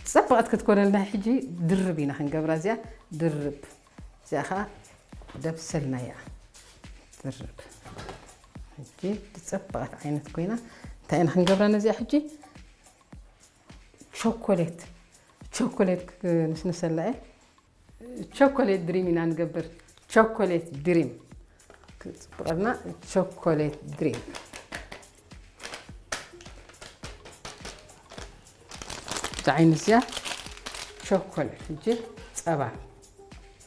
صبغت كتكون لنا حجي دربينا خنقبر زيا درب زياخا دبسلنا يا درب حجي تصبغت عينت كوينه تاين خنقبرنا زيا حجي شوكولات نسنسلا شوكولات دريمينا نقبر شوكولات دريم كتصبغنا شوكولات دريم عين زيا شوكولات حجي صبا